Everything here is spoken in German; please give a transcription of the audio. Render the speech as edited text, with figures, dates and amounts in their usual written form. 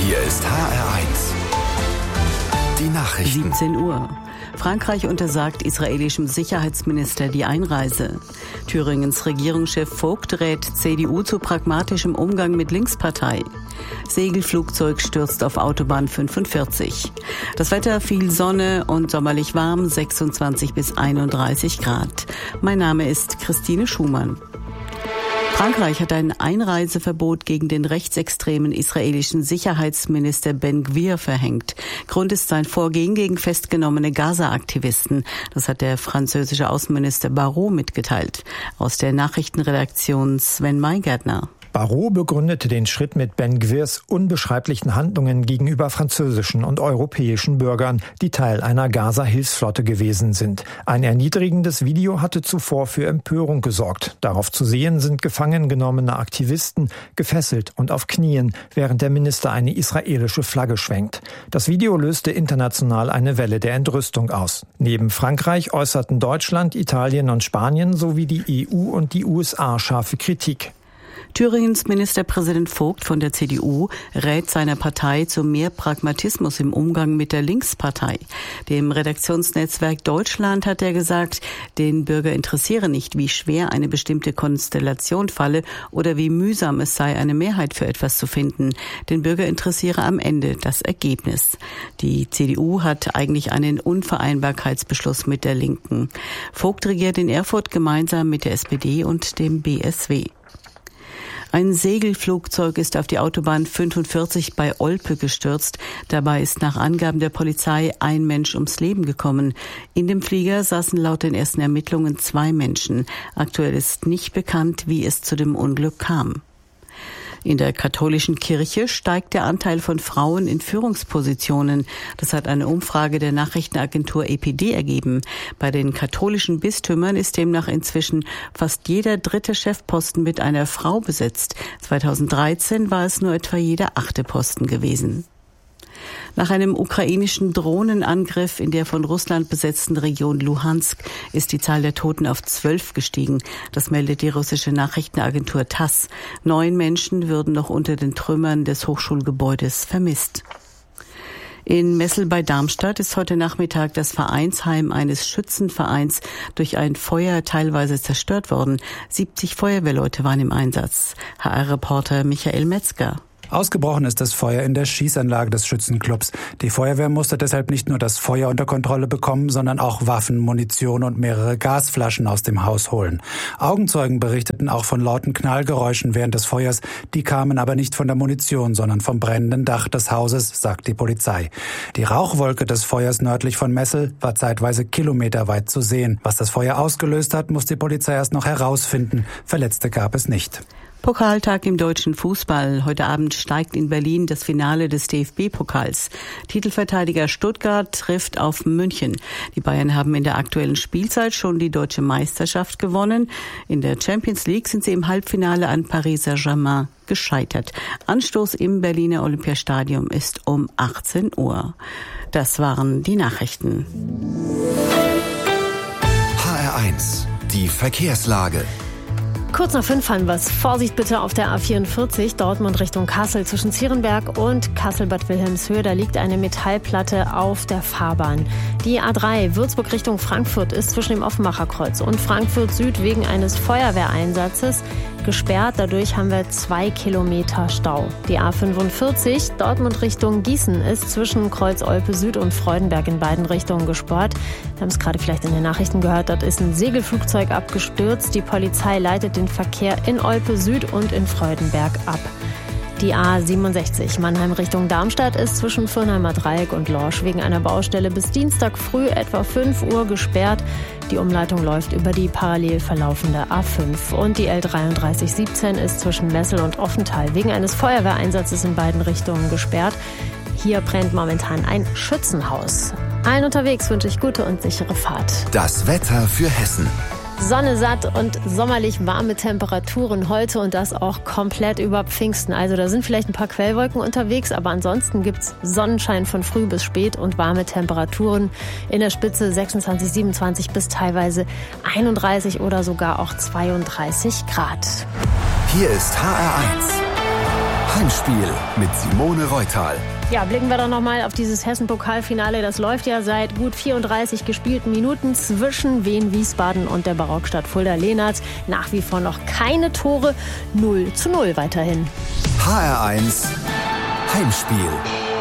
Hier ist HR1. Die Nachrichten. 17 Uhr. Frankreich untersagt israelischem Sicherheitsminister die Einreise. Thüringens Regierungschef Vogt rät CDU zu pragmatischem Umgang mit Linkspartei. Segelflugzeug stürzt auf Autobahn 45. Das Wetter: viel Sonne und sommerlich warm, 26 bis 31 Grad. Mein Name ist Christine Schumann. Frankreich hat ein Einreiseverbot gegen den rechtsextremen israelischen Sicherheitsminister Ben Gvir verhängt. Grund ist sein Vorgehen gegen festgenommene Gaza-Aktivisten. Das hat der französische Außenminister Barrot mitgeteilt. Aus der Nachrichtenredaktion Sven Maygärtner. Barrot begründete den Schritt mit Ben Gvirs unbeschreiblichen Handlungen gegenüber französischen und europäischen Bürgern, die Teil einer Gaza-Hilfsflotte gewesen sind. Ein erniedrigendes Video hatte zuvor für Empörung gesorgt. Darauf zu sehen sind gefangen genommene Aktivisten, gefesselt und auf Knien, während der Minister eine israelische Flagge schwenkt. Das Video löste international eine Welle der Entrüstung aus. Neben Frankreich äußerten Deutschland, Italien und Spanien sowie die EU und die USA scharfe Kritik. Thüringens Ministerpräsident Vogt von der CDU rät seiner Partei zu mehr Pragmatismus im Umgang mit der Linkspartei. Dem Redaktionsnetzwerk Deutschland hat er gesagt, den Bürger interessiere nicht, wie schwer eine bestimmte Konstellation falle oder wie mühsam es sei, eine Mehrheit für etwas zu finden. Den Bürger interessiere am Ende das Ergebnis. Die CDU hat eigentlich einen Unvereinbarkeitsbeschluss mit der Linken. Vogt regiert in Erfurt gemeinsam mit der SPD und dem BSW. Ein Segelflugzeug ist auf die Autobahn 45 bei Olpe gestürzt. Dabei ist nach Angaben der Polizei ein Mensch ums Leben gekommen. In dem Flieger saßen laut den ersten Ermittlungen 2 Menschen. Aktuell ist nicht bekannt, wie es zu dem Unglück kam. In der katholischen Kirche steigt der Anteil von Frauen in Führungspositionen. Das hat eine Umfrage der Nachrichtenagentur EPD ergeben. Bei den katholischen Bistümern ist demnach inzwischen fast jeder 3. Chefposten mit einer Frau besetzt. 2013 war es nur etwa jeder 8. Posten gewesen. Nach einem ukrainischen Drohnenangriff in der von Russland besetzten Region Luhansk ist die Zahl der Toten auf 12 gestiegen. Das meldet die russische Nachrichtenagentur TASS. 9 Menschen würden noch unter den Trümmern des Hochschulgebäudes vermisst. In Messel bei Darmstadt ist heute Nachmittag das Vereinsheim eines Schützenvereins durch ein Feuer teilweise zerstört worden. 70 Feuerwehrleute waren im Einsatz. HR-Reporter Michael Metzger. Ausgebrochen ist das Feuer in der Schießanlage des Schützenclubs. Die Feuerwehr musste deshalb nicht nur das Feuer unter Kontrolle bekommen, sondern auch Waffen, Munition und mehrere Gasflaschen aus dem Haus holen. Augenzeugen berichteten auch von lauten Knallgeräuschen während des Feuers. Die kamen aber nicht von der Munition, sondern vom brennenden Dach des Hauses, sagt die Polizei. Die Rauchwolke des Feuers nördlich von Messel war zeitweise kilometerweit zu sehen. Was das Feuer ausgelöst hat, muss die Polizei erst noch herausfinden. Verletzte gab es nicht. Pokaltag im deutschen Fußball. Heute Abend steigt in Berlin das Finale des DFB-Pokals. Titelverteidiger Stuttgart trifft auf München. Die Bayern haben in der aktuellen Spielzeit schon die deutsche Meisterschaft gewonnen. In der Champions League sind sie im Halbfinale an Paris Saint-Germain gescheitert. Anstoß im Berliner Olympiastadion ist um 18 Uhr. Das waren die Nachrichten. HR1, die Verkehrslage. Kurz nach 5 haben wir's. Vorsicht bitte auf der A44, Dortmund Richtung Kassel zwischen Zierenberg und Kassel-Bad Wilhelmshöhe. Da liegt eine Metallplatte auf der Fahrbahn. Die A3 Würzburg Richtung Frankfurt ist zwischen dem Offenbacher Kreuz und Frankfurt Süd wegen eines Feuerwehreinsatzes gesperrt. Dadurch haben wir 2 Kilometer Stau. Die A45 Dortmund Richtung Gießen ist zwischen Kreuz Olpe Süd und Freudenberg in beiden Richtungen gesperrt. Wir haben es gerade vielleicht in den Nachrichten gehört, dort ist ein Segelflugzeug abgestürzt. Die Polizei leitet den Verkehr in Olpe Süd und in Freudenberg ab. Die A67 Mannheim Richtung Darmstadt ist zwischen Fürnheimer Dreieck und Lorsch wegen einer Baustelle bis Dienstag früh etwa 5 Uhr gesperrt. Die Umleitung läuft über die parallel verlaufende A5. Und die L3317 ist zwischen Messel und Offenthal wegen eines Feuerwehreinsatzes in beiden Richtungen gesperrt. Hier brennt momentan ein Schützenhaus. Allen unterwegs wünsche ich gute und sichere Fahrt. Das Wetter für Hessen. Sonne satt und sommerlich warme Temperaturen heute und das auch komplett über Pfingsten. Also da sind vielleicht ein paar Quellwolken unterwegs, aber ansonsten gibt's Sonnenschein von früh bis spät und warme Temperaturen in der Spitze 26, 27 bis teilweise 31 oder sogar auch 32 Grad. Hier ist HR1. Heimspiel mit Simone Reutal. Ja, blicken wir doch nochmal auf dieses Hessen-Pokalfinale. Das läuft ja seit gut 34 gespielten Minuten zwischen Wien Wiesbaden und der Barockstadt Fulda-Leenert. Nach wie vor noch keine Tore, 0:0 weiterhin. HR1 Heimspiel.